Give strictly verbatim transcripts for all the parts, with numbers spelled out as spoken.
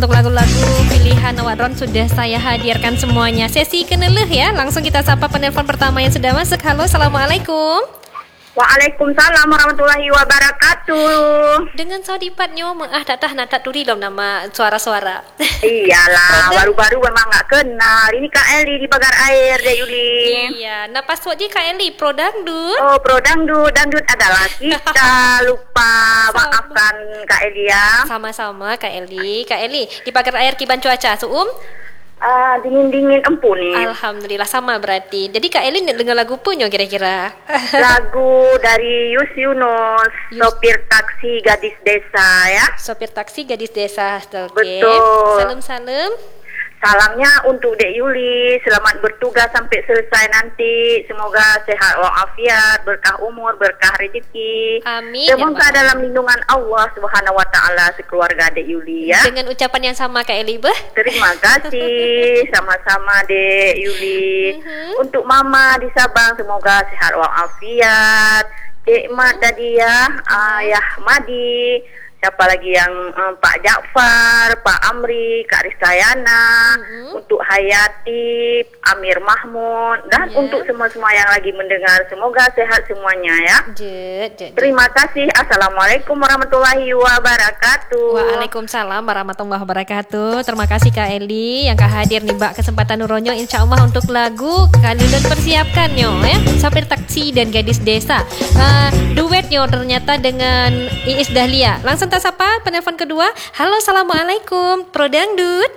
Untuk lagu-lagu pilihan awak Ron sudah saya hadirkan semuanya. Sesi keneleh ya. Langsung kita sapa penelpon pertama yang sudah masuk. Halo, Assalamualaikum. Waalaikumsalam warahmatullahi wabarakatuh. Dengan saudipatnya ah tak tahu nak tak turi dalam nama suara-suara. Iyalah, baru-baru memang tak kenal. Ini Kak Eli di Pagar Air, Dek Yuli. Iya, nak password je Kak Eli Pro Dangdut. Oh, Pro Dangdut. Dangdut adalah kita. Lupa, maafkan Kak Eli ya. Sama-sama Kak Eli. Kak Eli, di Pagar Air Kiban cuaca suum? Ah, dingin-dingin empu ni. Alhamdulillah sama berarti. Jadi Kak Eli nak dengar lagu punya kira-kira? Lagu dari Yus Yunus, Yus. sopir taksi gadis desa ya. Sopir taksi gadis desa. Okay. Betul. Salam-salam. Salamnya untuk Dek Yuli, selamat bertugas sampai selesai nanti. Semoga sehat walafiat, berkah umur, berkah rezeki. Amin. Semoga ya, dalam lindungan Allah Subhanahu Wa Taala sekeluarga Dek Yuli ya. Dengan ucapan yang sama Kak Eli bah. Terima kasih sama-sama Dek Yuli. Mhm. Untuk Mama di Sabang semoga sehat walafiat. Dek Mat tadi ya, Ayah Madi. Siapa lagi yang um, Pak Jaafar, Pak Amri, Kak Rizayana, mm-hmm. untuk Hayati, Amir Mahmud dan yeah. untuk semua-semua yang lagi mendengar. Semoga sehat semuanya ya. Jet, jet, jet. Terima kasih. Assalamualaikum warahmatullahi wabarakatuh. Waalaikumsalam warahmatullahi wabarakatuh. Terima kasih Kak Eli yang Kak hadir nih Mbak kesempatan nuronyo insyaallah untuk lagu kalian persiapkannya ya. Sopir taksi dan gadis desa. Uh, duetnya ternyata dengan Iis Dahlia. Langsung tak sapa penelpon kedua. Halo, Assalamualaikum Pro Dangdut.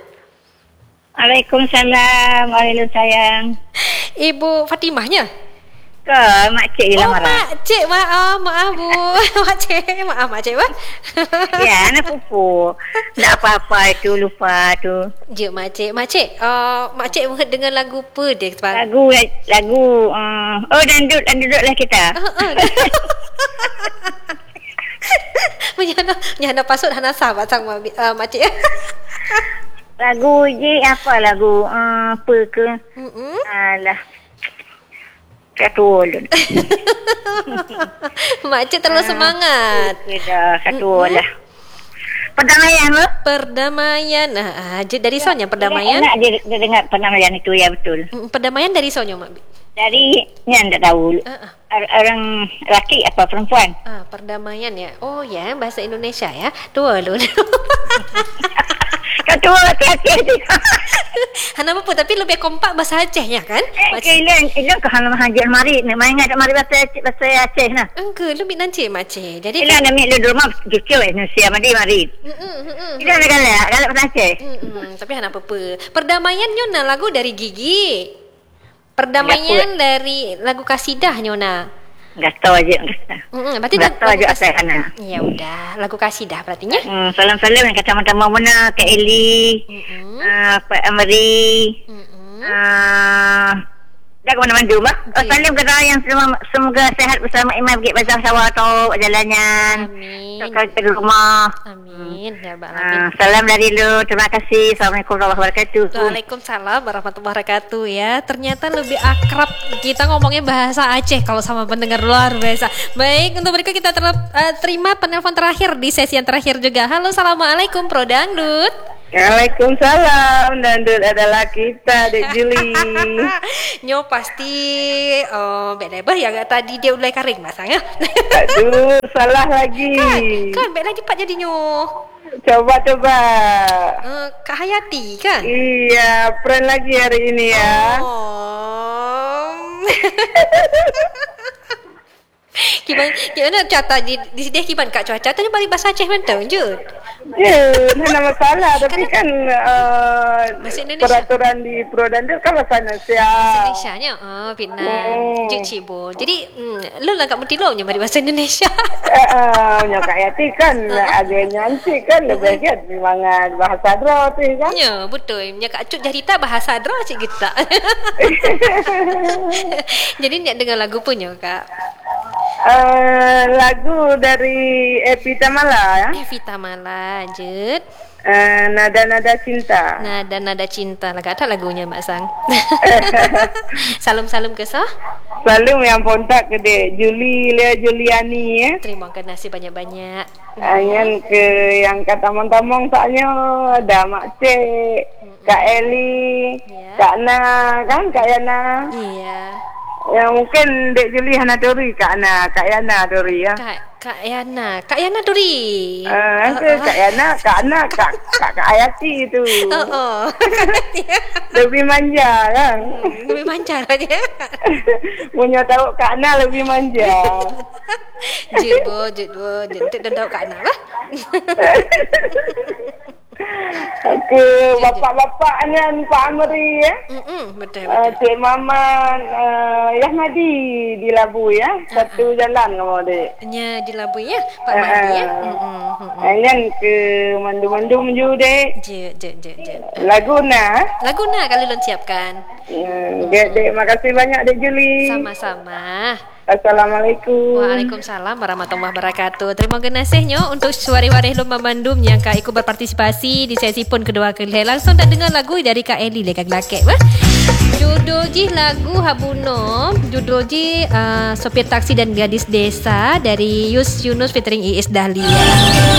Waalaikumsalam, Waalaikumsalam sayang. Ibu Fatimahnya? Ke makcik gila oh, marah. Makcik, maaf, maaf Bu. Makcik, maaf makcik bah. Ya, anak pupu. Tak apa-apa tu, lupa tu. Jom makcik, makcik. Uh, makcik dengan lagu apa dia? Lagu, lagu. Uh, oh, dandut, dandut lah kita. Uh, uh. Menyana, menyana pasut hana sahabat sama uh, makcik. Lagu je apa lagu? Uh, apa ke? Mm-mm. Alah. Katu ulun. Makcik terlalu uh, semangat. Sudah, katu lah. Perdamaian lo? Perdamaian. Nah, uh, dari sonya perdamaian. Enak dia, dia dengar perdamaian itu ya betul. Perdamaian dari sonya Mak. Dari ni anda tahu. Uh, uh. Orang laki apa perempuan? Ah, perdamaian ya. Oh ya, bahasa Indonesia ya. Dua lu. Ketua Aceh dia. Hana apa tapi lebih kompak bahasa Acehnya kan? Eh, ilang ilang ke hana hajar mari, nak main ada mari bahasa Aceh, bahasa Aceh nah. Engke lebih nanti macam. Jadi ilang nak mik lu rumah kecil Indonesia mari mari. Hmm. Ilang nak galak, galak bahasa Aceh. Hmm, tapi hana apa-apa. Perdamaian nyona lagu dari Gigi. Perdamaian dari lagu Kasidah nyona. Enggak tahu aja, enggak tahu. Hmm, berarti enggak tahu aja asal sana. Ya udah, lagu Kasidah berartinya. Hmm, salam-salam yang kacamata mana Kak Eli. Hmm. Uh, Pak Amri. Hmm. Uh, dah ke mana-mana juga. Oh, salam kepada yang semua, semoga sehat bersama Imam pergi pasar sawah atau jalannya. Amin. Sampai ke rumah. Amin. Ya Mbak Uh, salam dari lu. Terima kasih. Assalamualaikum warahmatullahi wabarakatuh. Waalaikumsalam warahmatullahi wabarakatuh ya. Ternyata lebih akrab kita ngomongnya bahasa Aceh kalau sama pendengar luar biasa. Baik, untuk berikut kita ter- uh, terima penelpon terakhir di sesi yang terakhir juga. Halo, Assalamualaikum Pro Dangdut. Waalaikumsalam. Dangdut adalah kita Dek Juli. Nyo pasti oh bek lebah yang tadi dia ulai karing masangnya. Aduh, salah lagi. Kan, kan bek lagi pak jadi nyo. Coba-coba. Uh, Kak Hayati kan? Iya, friend lagi hari ini ya. Oh. Kiban, gimana cuaca di di sini kiban Kak cuaca tadi balik bahasa Aceh mentau je. Ya, tidak ada masalah. Tapi kan uh, peraturan di Pro Dangdut kan bahasa Indonesia. Bahasa Indonesia nya. Oh, Vietnam. Hmm. Juk Cibo. Jadi, hmm, lu lah kat mentilo nya bagi bahasa Indonesia. Eh, uh, nya Kak Yati kan agak nyanyi kan lebih kan semangat bahasa draw tu kan. Ya, betul. Nya Kak Cut jarita bahasa draw cik kita. Jadi nak dengar lagu punya Kak. Uh, lagu dari Epi Tamala ya. Evi Tamala, Jut. Uh, Nada-nada cinta. Nada-nada cinta. Lagu ada lagunya Mak Sang. Salam-salam ke sah. Selalu yang kontak ke dek Juli Lea Juliani ya. Terima kasih banyak-banyak. Anyan ke yang kata tamong-tamong saknya ada Mak Cik, Kak Eli, Ya. Kak Na kan Kak Yana. Iya. Yang mungkin dek Juli Hana Dori Kak Na, Kak Yana Dori ya. Kak Kak Yana, Kak Yana Duri. Eh, uh, Kak Yana, Kak Na, Kak Kak, Kak Ayati itu. Oh, oh. Lebih manja kan. Hmm, lebih manja aja. Punya tahu Kak Na lebih manja. Jut bo, jut bo, jut dan tahu Kak Na lah. Ke bapak-bapak dengan Pak Amri ya. Mm betul Uh, betul. Cik Maman uh, Yahmadi di Labu ya. Satu jalan kamu dek. Nya di Labu ya, Pak Mahdi ya. Hmm. Anyan ke mandu-mandu menuju dek. Jut jut jut jut. Laguna. Lagu nak kalau lon siapkan. Hmm, dek, dek, makasih banyak dek Juli. Sama-sama. Assalamualaikum. Waalaikumsalam warahmatullahi wabarakatuh. Terima kasihnya untuk suara-suara Lomba Bandung yang Kak ikut berpartisipasi di sesi pun kedua kali. Langsung tak dengar lagu dari Kak Eli lekak lakek wah. Judul ji lagu Habuno, judul ji uh, sopir taksi dan gadis desa dari Yus Yunus featuring Iis Dahlia.